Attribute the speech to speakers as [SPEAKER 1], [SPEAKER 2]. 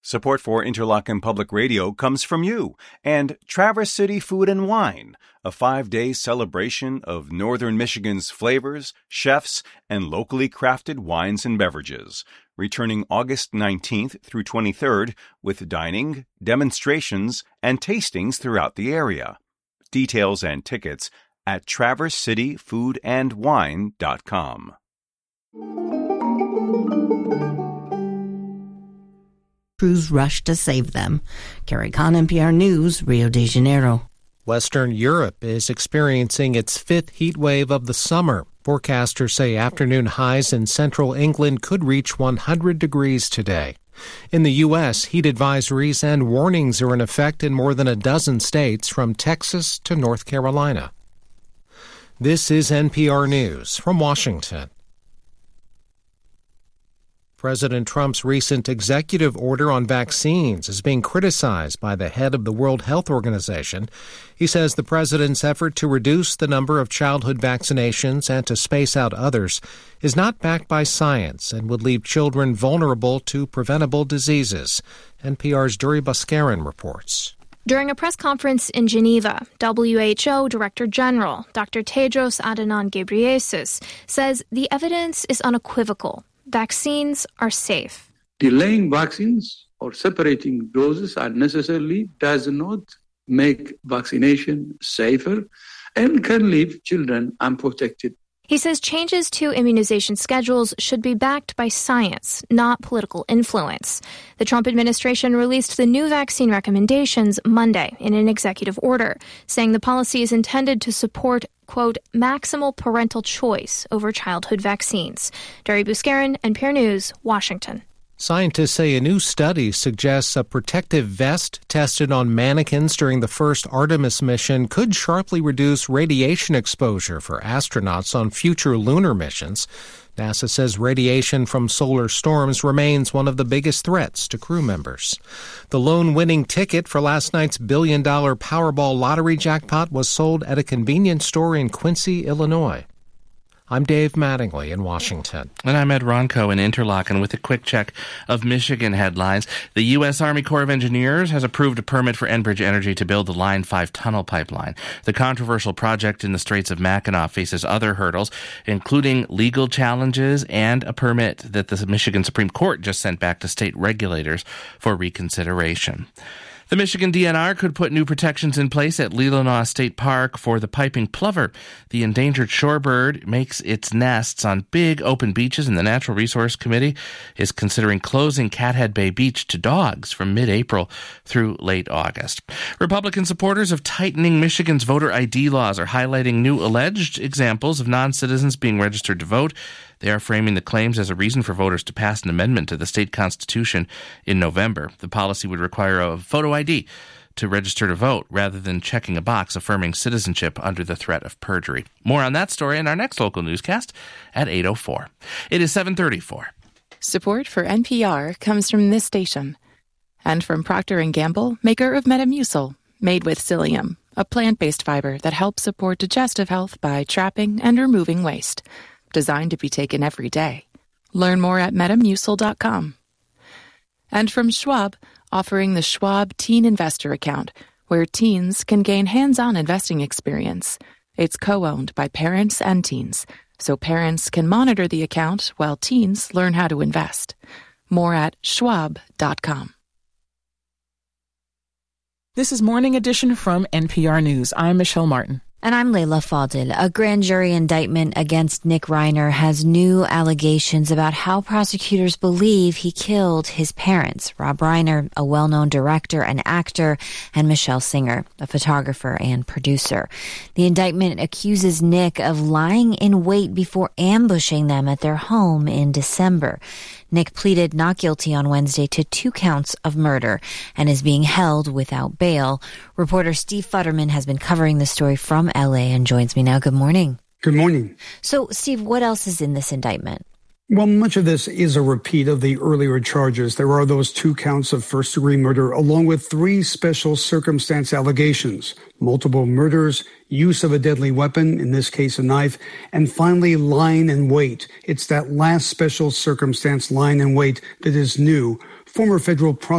[SPEAKER 1] Support for Interlochen Public Radio comes from you and Traverse City Food and Wine, a 5-day celebration of Northern Michigan's flavors, chefs, and locally crafted wines and beverages, returning August 19th through 23rd with dining, demonstrations, and tastings throughout the area. Details and tickets at traversecityfoodandwine.com.
[SPEAKER 2] Crews rushed to save them. Carrie Kahn, NPR News, Rio de Janeiro.
[SPEAKER 3] Western Europe is experiencing its fifth heat wave of the summer. Forecasters say afternoon highs in central England could reach 100 degrees today. In the U.S., heat advisories and warnings are in effect in more than a dozen states from Texas to North Carolina. This is NPR News from Washington. President Trump's recent executive order on vaccines is being criticized by the head of the World Health Organization. He says the president's effort to reduce the number of childhood vaccinations and to space out others is not backed by science and would leave children vulnerable to preventable diseases. NPR's Duri Baskarin reports.
[SPEAKER 4] During a press conference in Geneva, WHO Director General Dr. Tedros Adhanom Ghebreyesus says the evidence is unequivocal. Vaccines are safe.
[SPEAKER 5] Delaying vaccines or separating doses unnecessarily does not make vaccination safer and can leave children unprotected.
[SPEAKER 4] He says changes to immunization schedules should be backed by science, not political influence. The Trump administration released the new vaccine recommendations Monday in an executive order, saying the policy is intended to support, quote, maximal parental choice over childhood vaccines. Duri Baskarin, NPR News, Washington.
[SPEAKER 3] Scientists say a new study suggests a protective vest tested on mannequins during the first Artemis mission could sharply reduce radiation exposure for astronauts on future lunar missions. NASA says radiation from solar storms remains one of the biggest threats to crew members. The lone winning ticket for last night's billion-dollar Powerball lottery jackpot was sold at a convenience store in Quincy, Illinois. I'm Dave Mattingly in Washington.
[SPEAKER 6] And I'm Ed Ronco in Interlochen with a quick check of Michigan headlines. The U.S. Army Corps of Engineers has approved a permit for Enbridge Energy to build the Line 5 tunnel pipeline. The controversial project in the Straits of Mackinac faces other hurdles, including legal challenges and a permit that the Michigan Supreme Court just sent back to state regulators for reconsideration. The Michigan DNR could put new protections in place at Leelanau State Park for the piping plover. The endangered shorebird makes its nests on big open beaches, and the Natural Resource Committee is considering closing Cathead Bay Beach to dogs from mid-April through late August. Republican supporters of tightening Michigan's voter ID laws are highlighting new alleged examples of non-citizens being registered to vote. They are framing the claims as a reason for voters to pass an amendment to the state constitution in November. The policy would require a photo ID to register to vote rather than checking a box affirming citizenship under the threat of perjury. More on that story in our next local newscast at 8:04. It is 7:34.
[SPEAKER 7] Support for NPR comes from this station and from Procter & Gamble, maker of Metamucil, made with psyllium, a plant-based fiber that helps support digestive health by trapping and removing waste. Designed to be taken every day. Learn more at Metamucil.com. And from Schwab, offering the Schwab Teen Investor Account, where teens can gain hands-on investing experience. It's co-owned by parents and teens, so parents can monitor the account while teens learn how to invest. More at Schwab.com.
[SPEAKER 8] This is Morning Edition from NPR News. I'm Michelle Martin.
[SPEAKER 9] And I'm Layla Fadil. A grand jury indictment against Nick Reiner has new allegations about how prosecutors believe he killed his parents, Rob Reiner, a well-known director and actor, and Michelle Singer, a photographer and producer. The indictment accuses Nick of lying in wait before ambushing them at their home in December. Nick pleaded not guilty on Wednesday to 2 counts of murder and is being held without bail. Reporter Steve Futterman has been covering the story from L.A. and joins me now. Good morning.
[SPEAKER 10] Good morning.
[SPEAKER 9] So, Steve, what else is in this indictment?
[SPEAKER 10] Well, much of this is a repeat of the earlier charges. There are those 2 counts of first-degree murder, along with 3 special circumstance allegations, multiple murders, use of a deadly weapon, in this case a knife, and finally lying in wait. It's that last special circumstance, lying in wait, that is new. Former federal